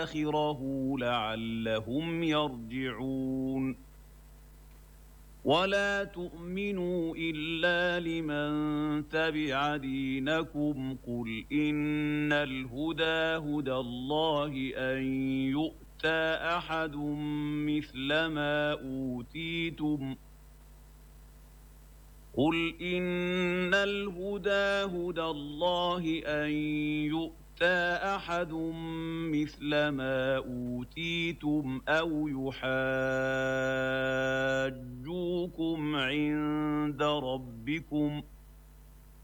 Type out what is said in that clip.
آخره لعلهم يرجعون ولا تؤمنوا إلا لمن تبع دينكم قل إن الهدى هدى الله أن يؤتى أحد مثل ما أوتيتم قل إن الهدى هدى الله أن يؤتى أحد مثل ما أوتيتم أو يحاجوكم عند ربكم